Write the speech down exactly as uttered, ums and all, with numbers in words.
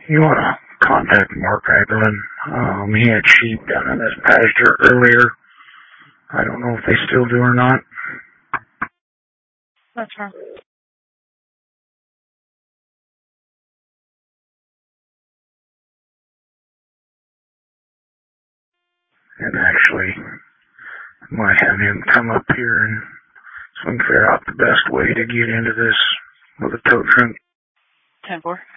You want to contact Mark Eberlin. Um, he had sheep down in this pasture earlier. I don't know if they still do or not. That's fine. And actually, I might have him come up here and so we can figure out the best way to get into this with a tow truck. ten four.